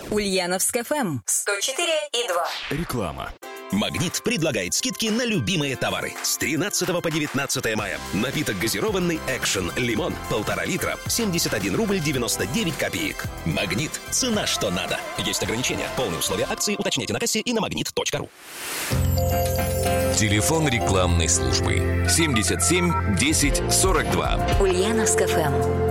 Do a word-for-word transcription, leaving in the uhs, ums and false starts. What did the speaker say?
Ульяновск эф эм сто четыре и два. Реклама. «Магнит» предлагает скидки на любимые товары. С тринадцатого по девятнадцатое мая. Напиток газированный «Экшен» лимон полтора литра, семьдесят один рубль девяносто девять копеек. «Магнит» – цена что надо. Есть ограничения. Полные условия акции уточняйте на кассе и на магнит точка ру. Телефон рекламной службы семьдесят семь десять сорок два. Ульяновск эф эм.